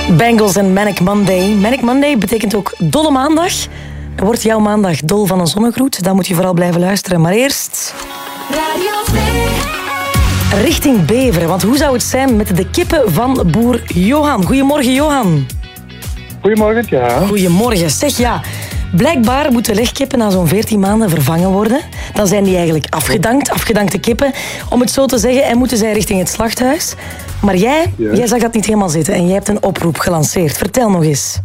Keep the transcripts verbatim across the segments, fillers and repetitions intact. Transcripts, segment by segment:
Bangles en Manic Monday. Manic Monday betekent ook dolle maandag. Wordt jouw maandag dol van een zonnegroet? Dan moet je vooral blijven luisteren. Maar eerst... Radio twee. Richting Beveren. Want hoe zou het zijn met de kippen van boer Johan? Goedemorgen, Johan. Goedemorgen, ja. Goedemorgen. Zeg, ja... Blijkbaar moeten legkippen na zo'n veertien maanden vervangen worden. Dan zijn die eigenlijk afgedankt, afgedankte kippen, om het zo te zeggen, en moeten zij richting het slachthuis. Maar jij, ja. jij zag dat niet helemaal zitten en jij hebt een oproep gelanceerd. Vertel nog eens.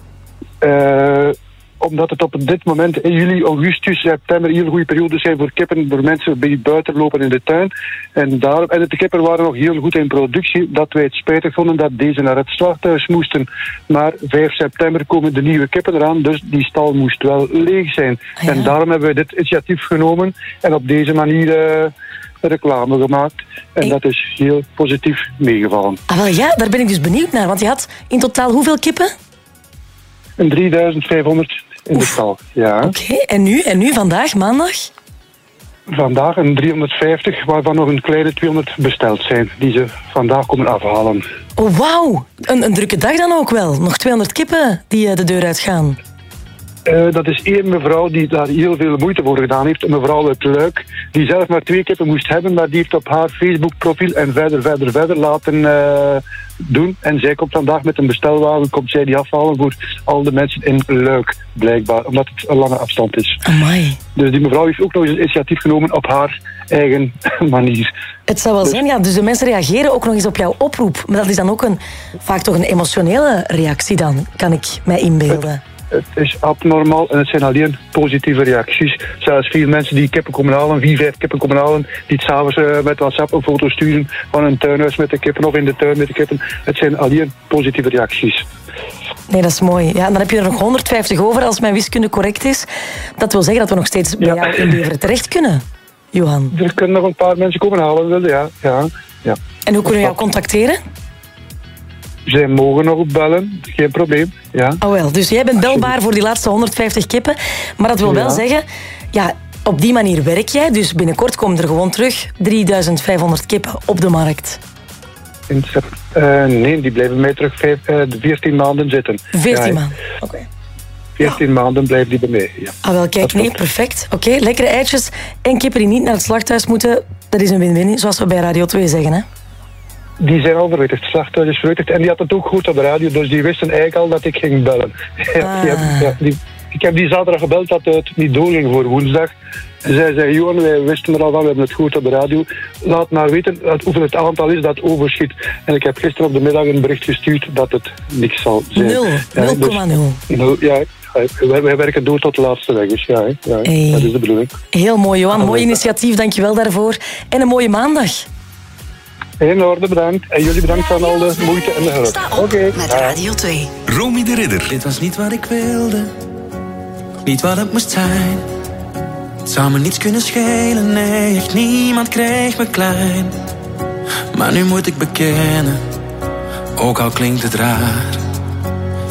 Uh, omdat het op dit moment in juli, augustus, september heel goede periodes zijn voor kippen, voor mensen die buiten lopen in de tuin. En, daarom, en de kippen waren nog heel goed in productie, dat wij het spijtig vonden dat deze naar het slachthuis moesten. Maar vijf september komen de nieuwe kippen eraan, dus die stal moest wel leeg zijn. Ah, ja. En daarom hebben wij dit initiatief genomen en op deze manier... Uh, reclame gemaakt. En dat is heel positief meegevallen. Ah, wel ja, daar ben ik dus benieuwd naar. Want je had in totaal hoeveel kippen? Een drieduizend vijfhonderd in Oef. de stal, ja. Oké, okay. en nu? En nu, vandaag, maandag? Vandaag een driehonderdvijftig, waarvan nog een kleine tweehonderd besteld zijn. Die ze vandaag komen afhalen. Oh, wauw. Een, een drukke dag dan ook wel. Nog tweehonderd kippen die de deur uitgaan. Uh, dat is één mevrouw die daar heel veel moeite voor gedaan heeft. Een mevrouw uit Luik, die zelf maar twee kippen moest hebben, maar die heeft op haar Facebook-profiel en verder, verder, verder laten uh, doen. En zij komt vandaag met een bestelwagen, komt zij die afhalen voor al de mensen in Luik, blijkbaar. Omdat het een lange afstand is. Amai. Dus die mevrouw heeft ook nog eens een initiatief genomen op haar eigen manier. Het zou wel dus, zijn, ja. Dus de mensen reageren ook nog eens op jouw oproep. Maar dat is dan ook een, vaak toch een emotionele reactie dan, kan ik mij inbeelden. Het is abnormaal en het zijn alleen positieve reacties. Zelfs veel mensen die kippen komen halen, vier, vijf kippen komen halen, die het s'avonds uh, met WhatsApp een foto sturen van een tuinhuis met de kippen of in de tuin met de kippen. Het zijn alleen positieve reacties. Nee, dat is mooi. Ja, dan heb je er nog honderdvijftig over als mijn wiskunde correct is. Dat wil zeggen dat we nog steeds bij ja. jou in Beveren terecht kunnen, Johan. Er kunnen nog een paar mensen komen halen, ja. ja, ja. En hoe kunnen we jou contacteren? Zij mogen nog bellen, geen probleem. Ja. Oh wel, dus jij bent belbaar voor die laatste honderdvijftig kippen. Maar dat wil wel ja. zeggen, ja, op die manier werk jij. Dus binnenkort komen er gewoon terug drieduizend vijfhonderd kippen op de markt. In, uh, nee, die blijven mij terug vijf, uh, veertien maanden zitten. veertien ja, maanden, oké. Okay. veertien ja. maanden blijven die bij mij, ja. Ah wel, kijk, nee, perfect. Oké, okay, lekkere eitjes en kippen die niet naar het slachthuis moeten. Dat is een win-win, zoals we bij Radio twee zeggen, hè. Die zijn al verwittigd. Het slachthuis is verwittigd. En die had het ook goed op de radio, dus die wisten eigenlijk al dat ik ging bellen. Ah. die heb, ja, die, ik heb die zaterdag gebeld dat het niet doorging voor woensdag. En zij zei, Johan, wij wisten er al van, we hebben het goed op de radio. Laat maar weten hoeveel het aantal is dat overschiet. En ik heb gisteren op de middag een bericht gestuurd dat het niks zal zijn. Nul, nul komma nul. Ja, ja, wij, wij werken door tot de laatste weg. Dus ja, ja hey. dat is de bedoeling. Heel mooi, Johan. Ah, mooi initiatief, dankjewel daarvoor. En een mooie maandag. In orde, bedankt. En jullie bedankt van al de moeite en de hulp. Sta op okay. met Radio twee. Romy de Ridder. Dit was niet wat ik wilde. Niet wat het moest zijn. Het zou me niets kunnen schelen. Nee, echt niemand kreeg me klein. Maar nu moet ik bekennen. Ook al klinkt het raar.